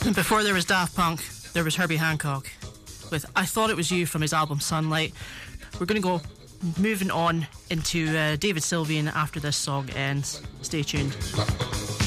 Before there was Daft Punk, there was Herbie Hancock with I Thought It Was You from his album Sunlight. We're going to go moving on into David Sylvian after this song ends. Stay tuned.